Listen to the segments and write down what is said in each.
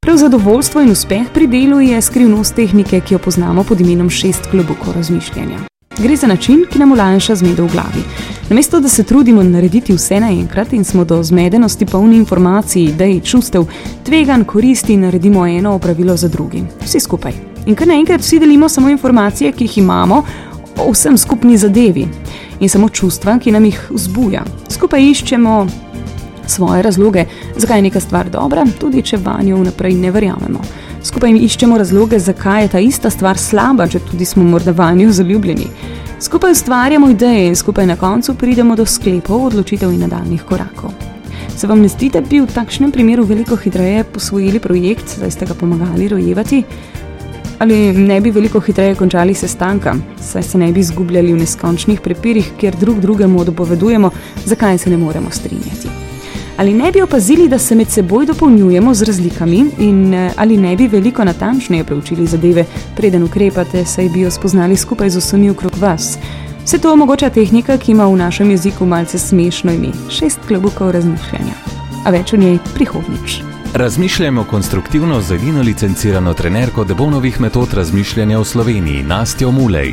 Prav zadovoljstvo in uspeh pri delu je skrivnost tehnike, ki jo poznamo pod imenom 6 klobukov razmišljanja. Gre za način, ki nam olajša zmedo v glavi. Namesto, da se trudimo narediti vse naenkrat in smo do zmedenosti polni informacij, idej, čustev, tveganj, koristi, naredimo eno opravilo za drugim. Vsi skupaj. In kar naenkrat vsi delimo samo informacije, ki jih imamo o vsem skupni zadevi. In samo čustva, ki nam jih vzbuja. Skupaj iščemo svoje razloge, zakaj je neka stvar dobra, tudi če vanjo vnaprej ne verjamemo. Skupaj iščemo razloge, zakaj je ta ista stvar slaba, če tudi smo morda vanjo zaljubljeni. Skupaj ustvarjamo ideje in skupaj na koncu pridemo do sklepov, odločitev in nadaljnjih korakov. Se vam ne zdi, da bi v takšnem primeru veliko hitreje posvojili projekt, saj ste ga pomagali rojevati? Ali ne bi veliko hitreje končali sestanka, saj se ne bi izgubljali v neskončnih prepirih, kjer drug drugemu dopovedujemo, zakaj se ne moremo strinjati? Ali ne bi opazili, da se med seboj dopolnjujemo z razlikami in ali ne bi veliko natančneje preučili zadeve, preden ukrepate, saj bi jo spoznali skupaj z vsemi okrog vas? Vse to omogoča tehnika, ki ima v našem jeziku malce smešno ime, 6 klobukov razmišljanja. A več o njej prihodnjič. Razmišljamo konstruktivno z edino licencirano trenerko Debonovih metod razmišljanja v Sloveniji, Nastjo Mulej.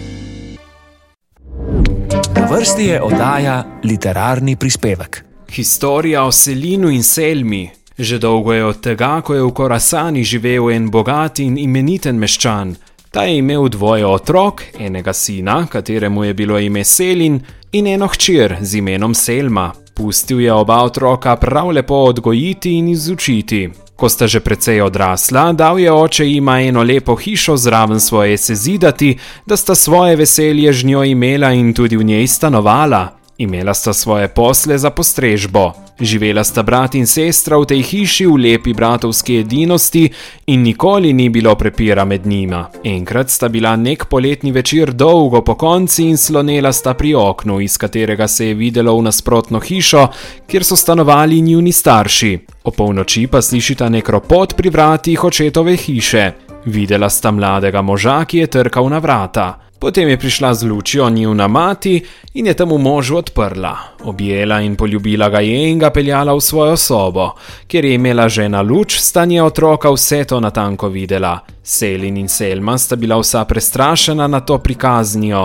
Na vrsti je oddaja Literarni prispevek. Historija o Selinu in Selmi. Že dolgo je od tega, ko je v Korasani živel en bogat in imeniten meščan. Ta je imel 2 otrok, enega sina, kateremu je bilo ime Selin, in eno hčer z imenom Selma. Pustil je oba otroka prav lepo odgojiti in izučiti. Ko sta že precej odrasla, dal je oče jima eno lepo hišo zraven svoje sezidati, da sta svoje veselje z njo imela in tudi v njej stanovala. Imela sta svoje posle za postrežbo. Živela sta brat in sestra v tej hiši v lepi bratovski edinosti in nikoli ni bilo prepira med njima. Enkrat sta bila nek poletni večer dolgo pokonci in slonela sta pri oknu, iz katerega se je videlo v nasprotno hišo, kjer so stanovali njuni starši. O polnoči pa slišita nek ropot pri vratih očetove hiše. Videla sta mladega moža, ki je trkal na vrata. Potem je prišla z lučjo njuna mati in je temu možu odprla. Objela in poljubila ga je in ga peljala v svojo sobo. Ker je imela žena luč, sta nje otroka vse to natanko videla. Selin in Selma sta bila vsa prestrašena na to prikaznijo.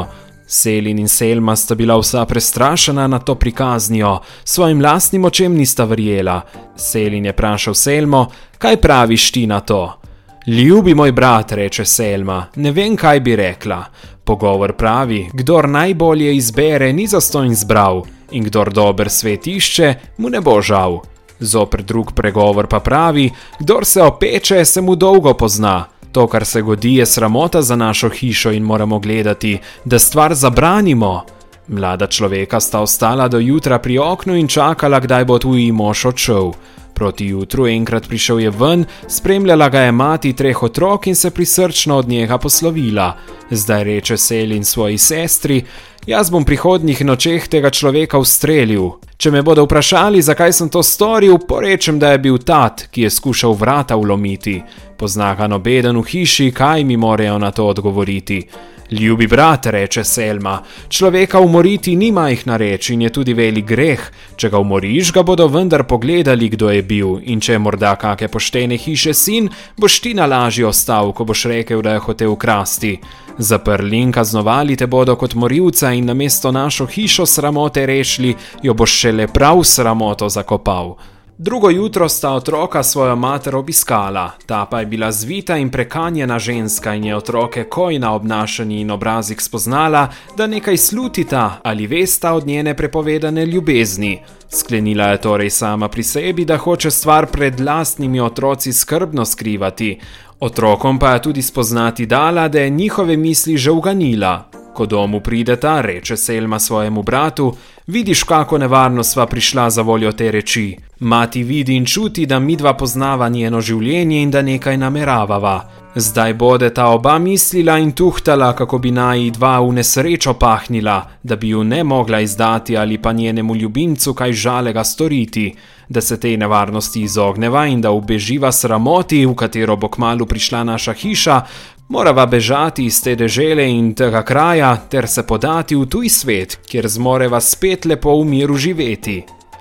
Svojim lastnim očem nista verjela. Selin je vprašal Selmo, kaj praviš ti na to? Ljubi moj brat, reče Selma, ne vem, kaj bi rekla. Pogovor pravi, kdor najbolje izbere, ni zastonj zbral, in kdor dober svet išče, mu ne bo žal. Zoper drug pregovor pa pravi, kdor se opeče, se mu dolgo pozna. To, kar se godi, je sramota za našo hišo in moramo gledati, da stvar zabranimo. Mlada človeka sta ostala do jutra pri oknu in čakala, kdaj bo tuji mož odšel. Proti jutru enkrat prišel je ven, spremljala ga je mati 3 otrok in se prisrčno od njega poslovila. Zdaj reče Selin svoji sestri, jaz bom prihodnjih nočeh tega človeka ustrelil. Če me bodo vprašali, zakaj sem to storil, porečem, da je bil tat, ki je skušal vrata vlomiti. Pozna nobeden v hiši, kaj mi morajo na to odgovoriti. Ljubi brat, reče Selma, človeka umoriti ni majhna reč in je tudi velik greh. Če ga umoriš, ga bodo vendar pogledali, kdo je bil, in če je morda kake poštene hiše sin, boš ti na lažji ostal, ko boš rekel, da je hotel ukrasti. Zaprli in kaznovali te bodo kot morilca in namesto našo hišo sramote rešili, jo boš šele prav sramoto zakopal. Drugo jutro sta otroka svojo mater obiskala, ta pa je bila zvita in prekanjena ženska in je otroke koj na obnašanji in obrazih spoznala, da nekaj slutita ali vesta od njene prepovedane ljubezni. Sklenila je torej sama pri sebi, da hoče stvar pred lastnimi otroci skrbno skrivati. Otrokom pa je tudi spoznati dala, da je njihove misli že uganila. Ko domu prideta, reče Selma svojemu bratu, vidiš, kako nevarno sva prišla za voljo te reči. Mati vidi in čuti, da midva poznava njeno življenje in da nekaj nameravava. Zdaj bodeta oba mislila in tuhtala, kako bi naj dva v nesrečo pahnila, da bi ju ne mogla izdati ali pa njenemu ljubimcu kaj žalega storiti. Da se tej nevarnosti izogneva in da ubeživa sramoti, v katero bo kmalu prišla naša hiša, morava bežati iz te dežele in tega kraja ter se podati v tuj svet, kjer zmoreva spet lepo v miru živeti.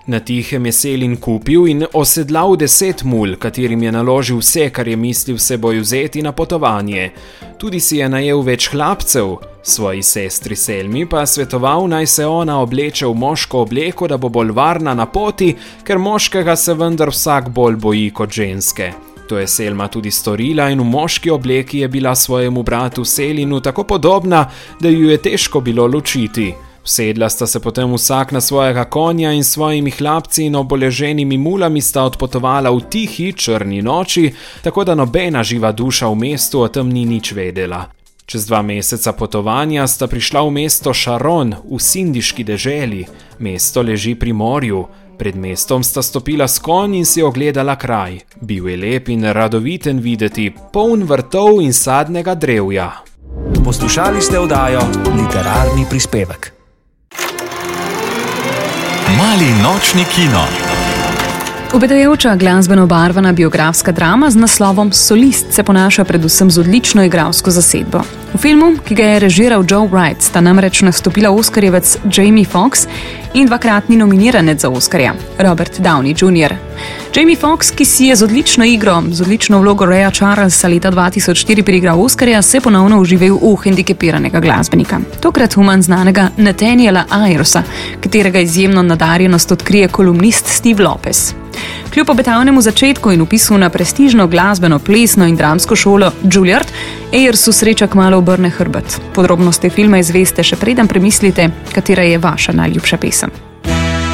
Na tihem je Selin kupil in osedlal 10 mul, katerim je naložil vse, kar je mislil seboj vzeti na potovanje. Tudi si je najel več hlapcev, svoji sestri Selmi pa svetoval, naj se ona obleče v moško obleko, da bo bolj varna na poti, ker moškega se vendar vsak bolj boji kot ženske. To je Selma tudi storila in v moški obleki je bila svojemu bratu Selinu tako podobna, da ju je težko bilo ločiti. Usedla sta se potem vsak na svojega konja in svojimi hlapci in oboleženimi mulami sta odpotovala v tihi, črni noči, tako da nobena živa duša v mestu o tem ni nič vedela. Čez 2 meseca potovanja sta prišla v mesto Sharon v sindiški deželi. Mesto leži pri morju. Pred mestom sta stopila s konj in si ogledala kraj. Bil je lep in radoviten videti, poln vrtov in sadnega drevja. Poslušali ste oddajo Literarni prispevek. Mali nočni kino. Obetajoča glasbeno obarvana biografska drama z naslovom Solist se ponaša predvsem z odlično igralsko zasedbo. V filmu, ki ga je režiral Joe Wright, sta namreč nastopila oskarjevec Jamie Foxx in 2-kratni nominiranec za Oskarja, Robert Downey Jr. Jamie Foxx, ki si je z odlično vlogo Raya Charlesa leta 2004 priigral Oskarja, se ponovno uživel v hendikepiranega glasbenika. Tokrat manj znanega Nathaniela Ayersa, katerega izjemno nadarjenost odkrije kolumnist Steve Lopez. Kljub obetavnemu začetku in vpisu na prestižno glasbeno, plesno in dramsko šolo Juilliard, Ayersu sreča kmalu obrne hrbet. Podrobnosti filma izveste še preden premislite, katera je vaša najljubša pesem.